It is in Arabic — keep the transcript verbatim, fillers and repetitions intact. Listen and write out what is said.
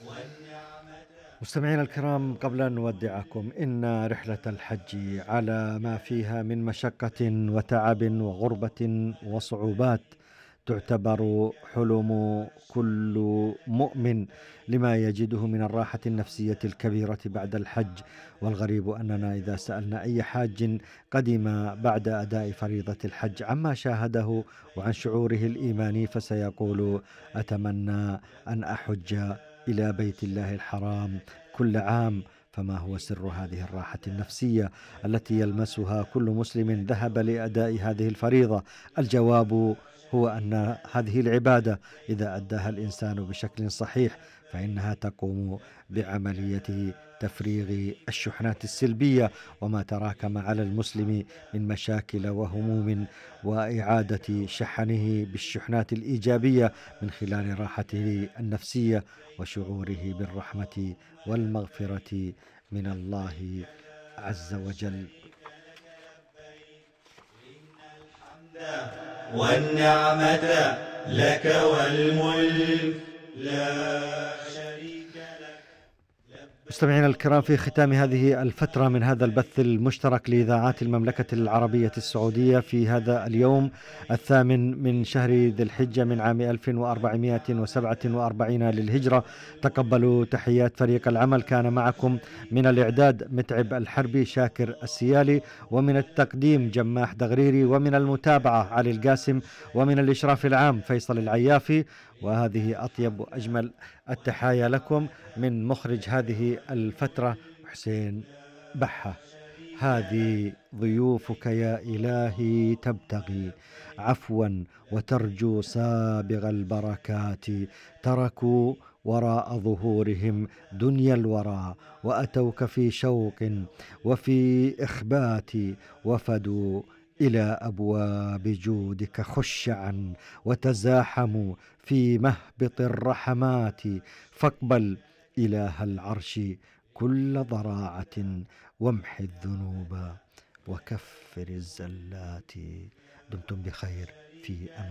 مستمعينا الكرام، قبل أن نودعكم إن رحلة الحج على ما فيها من مشقة وتعب وغربة وصعوبات تعتبر حلم كل مؤمن لما يجده من الراحة النفسية الكبيرة بعد الحج. والغريب أننا إذا سألنا أي حاج قدم بعد أداء فريضة الحج عما شاهده وعن شعوره الإيماني فسيقول: أتمنى أن أحج إلى بيت الله الحرام كل عام. فما هو سر هذه الراحة النفسية التي يلمسها كل مسلم ذهب لأداء هذه الفريضة؟ الجواب هو أن هذه العبادة إذا أداها الإنسان بشكل صحيح فإنها تقوم بعملية تفريغ الشحنات السلبية وما تراكم على المسلم من مشاكل وهموم، وإعادة شحنه بالشحنات الإيجابية من خلال راحته النفسية وشعوره بالرحمة والمغفرة من الله عز وجل. والنعمة لك والملك لا شريك لك. مستمعينا الكرام، في ختام هذه الفترة من هذا البث المشترك لإذاعات المملكة العربية السعودية في هذا اليوم الثامن من شهر ذي الحجة من عام ألف وأربعمائة وسبعة وأربعين للهجرة، تقبلوا تحيات فريق العمل. كان معكم من الإعداد متعب الحربي، شاكر السيالي، ومن التقديم جماح دغريري، ومن المتابعة علي القاسم، ومن الإشراف العام فيصل العيافي. وهذه أطيب وأجمل التحايا لكم من مخرج هذه الفترة حسين بحة. هذه ضيوفك يا إلهي تبتغي عفوا وترجو سابغ البركات، تركوا وراء ظهورهم دنيا الورى وأتوك في شوق وفي إخبات، وفدوا إلى أبواب جودك خشعا وتزاحموا في مهبط الرحمات، فاقبل إله العرش كل ضراعة وامح الذنوب وكفر الزلات. دمتم بخير في أمان.